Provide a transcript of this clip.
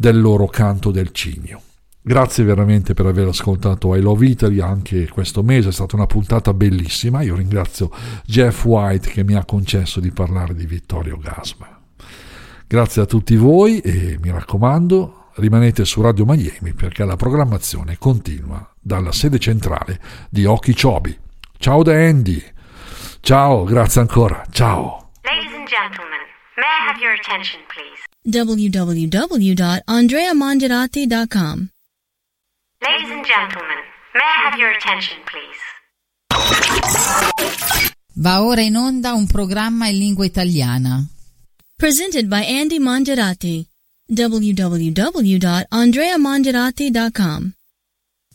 del loro canto del cigno. Grazie veramente per aver ascoltato I Love Italy anche questo mese, è stata una puntata bellissima. Io ringrazio Jeff White che mi ha concesso di parlare di Vittorio Gassman. Grazie a tutti voi e mi raccomando, rimanete su Radio Miami perché la programmazione continua dalla sede centrale di Okeechobee. Ciao da Andy. Ciao, grazie ancora. Ciao. Ladies and gentlemen, may I have your attention, please? www.andreamangerati.com. Ladies and gentlemen, may I have your attention, please? Va ora in onda un programma in lingua italiana. Presented by Andy Mangerati. www.andreamangerati.com.